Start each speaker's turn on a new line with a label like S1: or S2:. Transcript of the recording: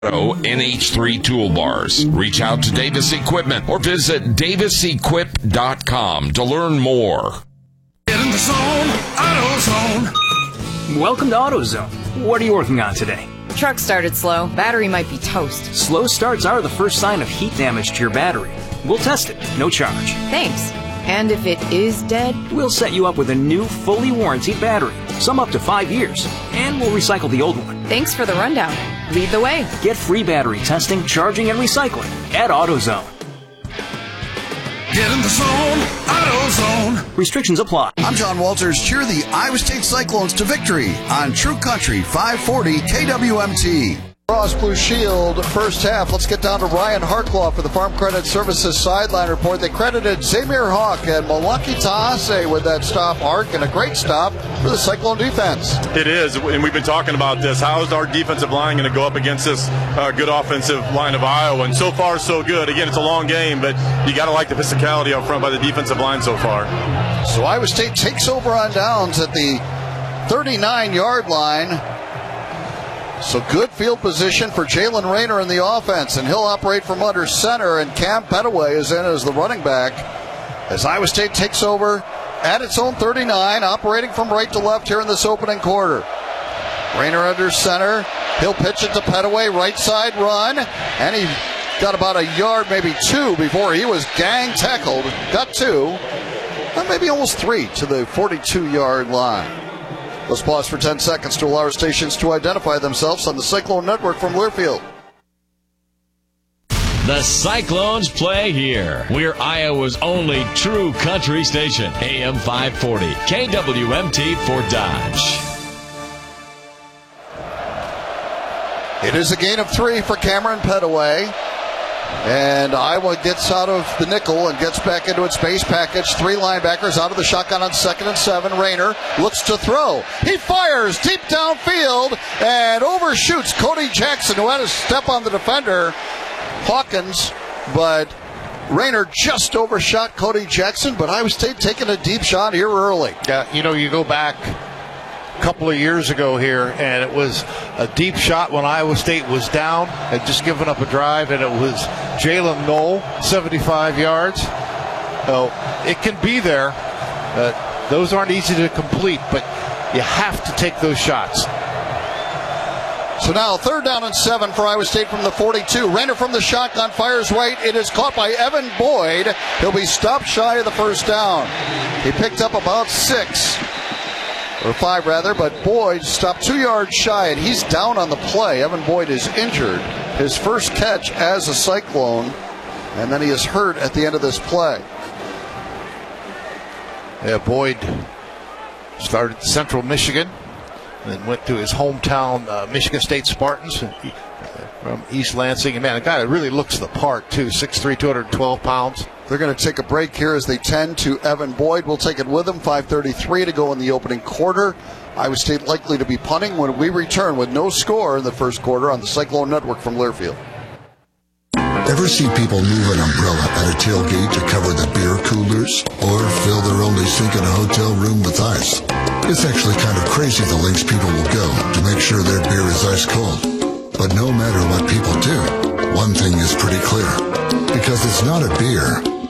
S1: NH3 toolbars. Reach out to Davis Equipment or visit davisequip.com to learn more.
S2: Get in the zone, AutoZone.
S3: Welcome to AutoZone. What are you working on today?
S4: Truck started slow. Battery might be toast.
S3: Slow starts are the first sign of heat damage to your battery. We'll test it, no charge.
S4: Thanks. And if it is dead?
S3: We'll set you up with a new, fully warranted battery, some up to 5 years, and we'll recycle the old one.
S4: Thanks for the rundown. Lead the way.
S3: Get free battery testing, charging, and recycling at AutoZone.
S2: Get in the zone, AutoZone.
S3: Restrictions apply.
S5: I'm John Walters. Cheer the Iowa State Cyclones to victory on True Country 540 KWMT.
S6: Ross Blue Shield, first half. Let's get down to Ryan Harklaw for the Farm Credit Services sideline report. They credited Zamir Hawk and Malaki Tahase with that stop arc, and a great stop for the Cyclone defense.
S7: It is, and we've been talking about this. How is our defensive line going to go up against this good offensive line of Iowa? And so far, so good. Again, it's a long game, but you got to like the physicality up front by the defensive line so far.
S6: So Iowa State takes over on downs at the 39-yard line. So good field position for Jalen Rayner in the offense, and he'll operate from under center, and Cam Petaway is in as the running back as Iowa State takes over at its own 39, operating from right to left here in this opening quarter. Rayner under center. He'll pitch it to Petaway, right side run, and he got about a yard, maybe two, before he was gang tackled. Got two, and maybe almost three to the 42-yard line. Let's pause for 10 seconds to allow our stations to identify themselves on the Cyclone Network from Learfield.
S8: The Cyclones play here. We're Iowa's only true country station. AM 540, KWMT for Dodge.
S6: It is a gain of 3 for Cameron Petaway. And Iowa gets out of the nickel and gets back into its base package. 3 linebackers out of the shotgun on 2nd and 7. Rayner looks to throw. He fires deep downfield and overshoots Cody Jackson, who had to step on the defender, Hawkins. But Rayner just overshot Cody Jackson, but Iowa State taking a deep shot here early.
S9: Yeah, you go back a couple of years ago here, and it was a deep shot when Iowa State was down, had just given up a drive, and it was Jalen Knoll, 75 yards. So it can be there. Those aren't easy to complete, but you have to take those shots.
S6: So now 3rd down and 7 for Iowa State from the 42. Rayner from the shotgun fires right. It is caught by Evan Boyd. He'll be stopped shy of the first down. He picked up about 6. Or 5 rather, but Boyd stopped 2 yards shy, and he's down on the play. Evan Boyd is injured. His first catch as a Cyclone, and then he is hurt at the end of this play.
S9: Yeah, Boyd started at Central Michigan, then went to his hometown Michigan State Spartans from East Lansing. And man, a guy that really looks the part too, 6'3", 212 pounds.
S6: They're going to take a break here as they tend to Evan Boyd. We'll take it with them. 5:33 to go in the opening quarter. Iowa State likely to be punting when we return with no score in the first quarter on the Cyclone Network from Learfield.
S10: Ever see people move an umbrella at a tailgate to cover the beer coolers? Or fill their only sink in a hotel room with ice? It's actually kind of crazy the lengths people will go to make sure their beer is ice cold. But no matter what people do, one thing is pretty clear. Because it's not a beer,